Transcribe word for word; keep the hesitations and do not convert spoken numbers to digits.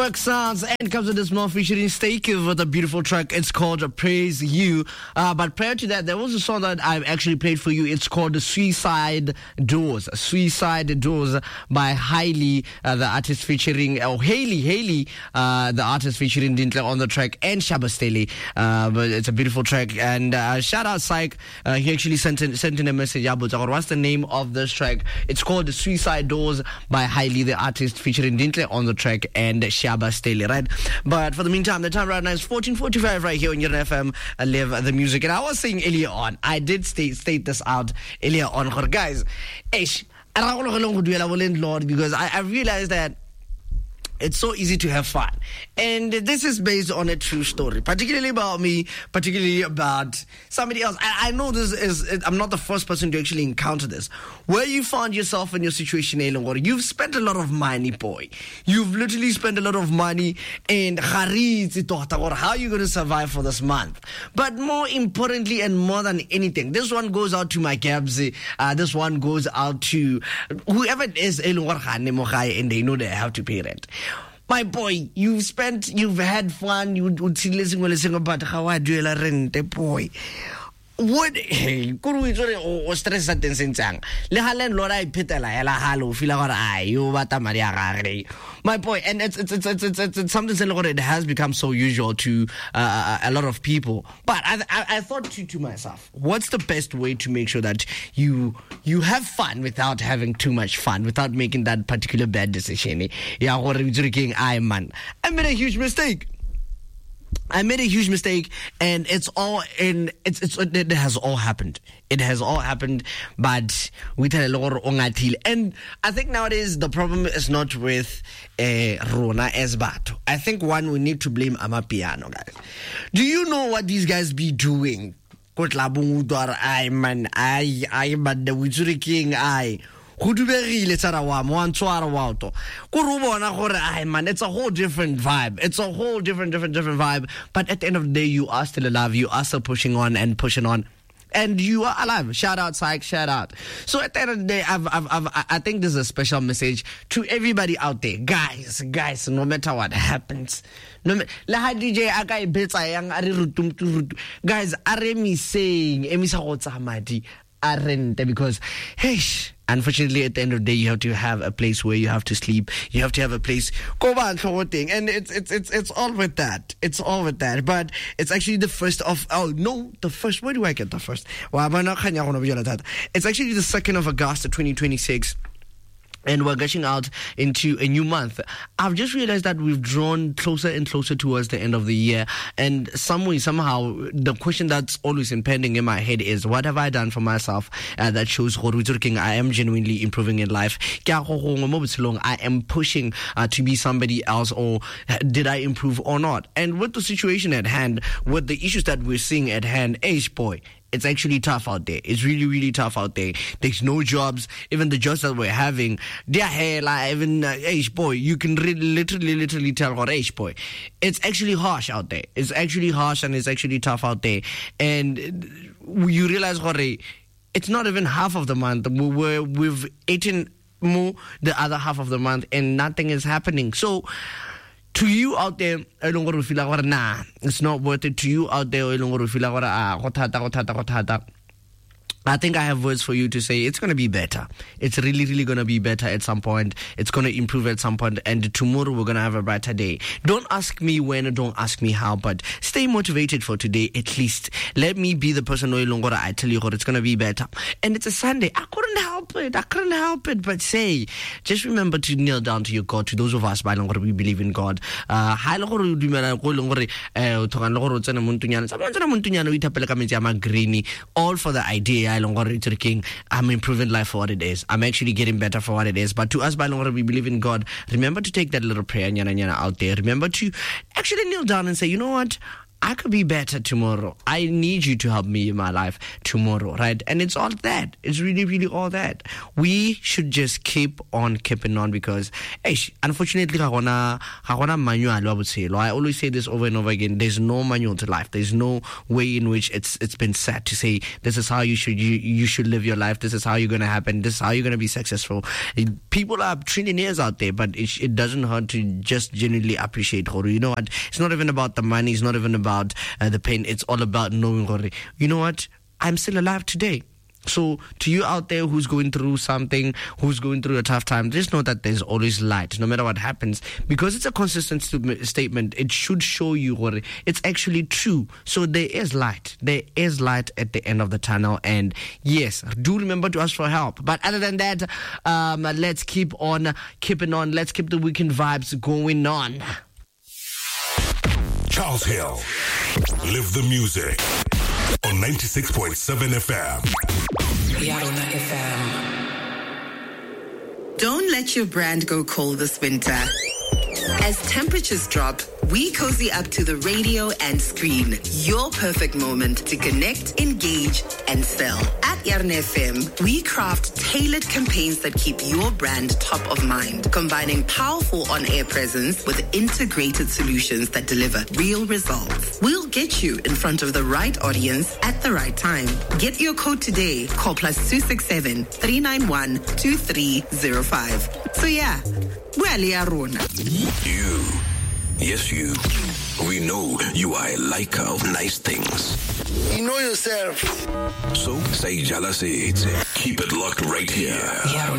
Work sounds and comes with this more featuring Steak with a beautiful track. It's called Praise You. Uh, but prior to that, there was a song that I've actually played for you. It's called Suicide Doors. Suicide Doors by Hailey, uh, the artist featuring, oh, Haley, Haley, uh, the artist featuring Dintle on the track, and Shaba Steli. Uh, but it's a beautiful track. And uh, shout out Syke. Uh, he actually sent in, sent in a message. What's the name of this track? It's called Suicide Doors by Hailey, the artist featuring Dintle on the track, and Shaba Steli, right? But for the meantime, the time right now is fourteen forty-five right here on your F M. I live the music. And I was saying earlier on, I did state, state this out earlier on, guys, ish, Lord, because I, I realized that it's so easy to have fun. And this is based on a true story, particularly about me, particularly about somebody else. I, I know this is, I'm not the first person to actually encounter this. Where you found yourself in your situation, you've spent a lot of money, boy. You've literally spent a lot of money, and how are you going to survive for this month? But more importantly and more than anything, this one goes out to my Gabs. Uh, this one goes out to whoever it is, and they know they have to pay rent. My boy, you've spent, you've had fun, you would see listening about how I do a rent, boy. What hey, could we or stress at the same time? Lehalan Lora Pitela, Halo, Filagora, you Vata Maria. My boy, and it's it's it's it's, it's, it's something that has become so usual to uh, a lot of people. But I, I I thought to, to myself, what's the best way to make sure that you you have fun without having too much fun, without making that particular bad decision? Yeah, what are you drinking? I man, I made a huge mistake. I made a huge mistake, and it's all in. It's it's it has all happened. It has all happened, but we tell a lot ongatil. And I think nowadays the problem is not with uh, Rona Esbato. I think one we need to blame Amapiano, guys. Do you know what these guys be doing? Kotlabungudwar I man I I but the Wizuri King I. Man, it's a whole different vibe. It's a whole different, different, different vibe. But at the end of the day, you are still alive. You are still pushing on and pushing on. And you are alive. Shout out, Syke. Shout out. So at the end of the day, I've, I've, I've, I think this is a special message to everybody out there. Guys, guys, no matter what happens. No matter, D J, guys, Aremi saying, Emi Arente, because, hey, unfortunately, at the end of the day, you have to have a place where you have to sleep. You have to have a place, and it's it's it's it's all with that. It's all with that. But it's actually the first of oh no, the first. Where do I get the first? It's actually the second of August, twenty twenty-six. And we're gushing out into a new month. I've just realized that we've drawn closer and closer towards the end of the year. And some way, somehow, the question that's always impending in my head is, what have I done for myself uh, that shows I am genuinely improving in life? I am pushing uh, to be somebody else, or did I improve or not? And with the situation at hand, with the issues that we're seeing at hand, age boy, it's actually tough out there. It's really, really tough out there. There's no jobs. Even the jobs that we're having, they're hell. Like, even, uh, hey, boy, you can re- literally, literally tell what, hey, boy. It's actually harsh out there. It's actually harsh, and it's actually tough out there. And you realize, it's not even half of the month. We're, we've eaten more the other half of the month, and nothing is happening. So, to you out there, I don't want to feel like, nah, it's not worth it. To you out there, I don't want to feel like, ah, I think I have words for you to say it's going to be better. It's really, really going to be better at some point. It's going to improve at some point. And tomorrow we're going to have a brighter day. Don't ask me when, don't ask me how, but stay motivated for today at least. Let me be the person who I tell you what it's going to be better. And it's a Sunday. I couldn't help it. I couldn't help it. But say, just remember to kneel down to your God, to those of us we believe in God. Uh, all for the idea. I'm improving life for what it is. I'm actually getting better for what it is. But to us, by long we believe in God. Remember to take that little prayer nyana, nyana, out there. Remember to actually kneel down and say, you know what? I could be better tomorrow. I need you to help me in my life tomorrow, right? And it's all that. It's really, really all that. We should just keep on keeping on because, eish, unfortunately, I always say this over and over again. There's no manual to life. There's no way in which it's it's been set to say this is how you should you, you should live your life. This is how you're going to happen. This is how you're going to be successful. It, people are trillionaires out there, but it, it doesn't hurt to just genuinely appreciate. You know what? It's not even about the money. It's not even about About, uh, the pain. It's all about knowing, you know what, I'm still alive today. So to you out there who's going through something, who's going through a tough time, just know that there's always light no matter what happens, because it's a consistent st- statement. It should show you what it's actually true. So there is light. There is light at the end of the tunnel. And yes, do remember to ask for help. But other than that, um, let's keep on keeping on. Let's keep the weekend vibes going on. Charles Hill, live the music on ninety-six point seven F M. Yarona F M. Don't let your brand go cold this winter. As temperatures drop, we cozy up to the radio and screen. Your perfect moment to connect, engage, and sell. At Yarona F M, we craft tailored campaigns that keep your brand top of mind, combining powerful on-air presence with integrated solutions that deliver real results. We'll get you in front of the right audience at the right time. Get your code today. Call plus two six seven, three nine one, two three zero five. So yeah, we're Yarona. You, yes you, we know you are a liker of nice things. You know yourself. So say jealousy, keep it locked right here.